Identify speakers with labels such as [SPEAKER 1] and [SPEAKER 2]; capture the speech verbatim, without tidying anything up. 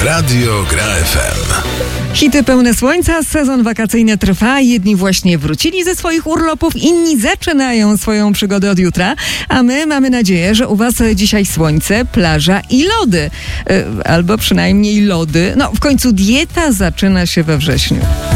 [SPEAKER 1] Radio Gra F M.
[SPEAKER 2] Hity pełne słońca, sezon wakacyjny trwa, jedni właśnie wrócili ze swoich urlopów, inni zaczynają swoją przygodę od jutra, a my mamy nadzieję, że u was dzisiaj słońce, plaża i lody. Albo przynajmniej lody. No, w końcu dieta zaczyna się we wrześniu.